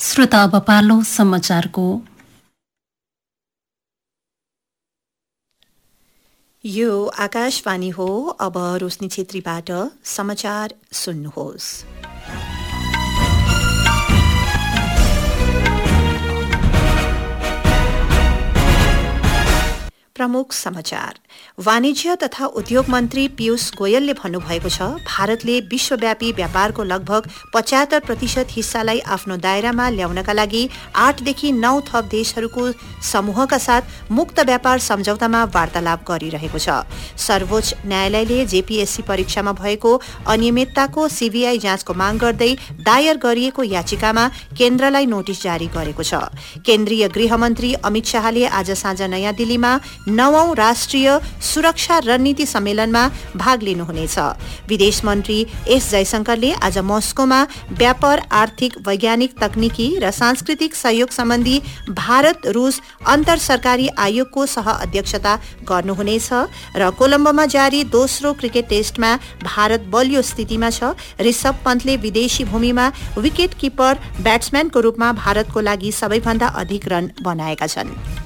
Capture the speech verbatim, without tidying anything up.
श्रोता अब पालो समाचारको। यो आकाशवाणी हो। अब रोशनी छेत्रीबाट समाचार सुन्नुहोस्। प्रमुख समाचार। वाणिज्य तथा उद्योग मन्त्री पीयूष गोयलले भन्नुभएको छ, भारतले विश्वव्यापी व्यापारको लगभग पचहत्तर प्रतिशत हिस्सालाई आफ्नो दायरामा ल्याउनका लागि आठदेखि नौ थप देशहरूको समूहका साथ मुक्त व्यापार सम्झौतामा वार्तालाप गरिरहेको छ। सर्वोच्च न्यायालयले जेपीएससी परीक्षामा भएको अनियमितताको सीबीआई जाँचको माग गर्दै दायर गरिएको याचिकामा केन्द्रलाई नोटिस जारी गरेको छ। केन्द्रीय गृहमन्त्री अमित शाहले आज साँझ नयाँ दिल्लीमा नवौं राष्ट्रिय सुरक्षा रणनीति सम्मेलनमा भाग लिनुहुनेछ। विदेश मन्त्री एस जयशंकरले आज मस्कोमा व्यापार, आर्थिक, वैज्ञानिक, तकनिकी र सांस्कृतिक सहयोग सम्बन्धी भारत रूस अन्तर सरकारी आयोगको सह अध्यक्षता गर्नुहुनेछ र कोलम्बोमा जारी दोस्रो क्रिकेट टेस्टमा भारत बलियो स्थितिमा छ। ऋषभ पन्थले विदेशी भूमिमा विकेट किपर ब्याट्सम्यानको रूपमा भारतको लागि सबैभन्दा अधिक रन बनाएका छन्।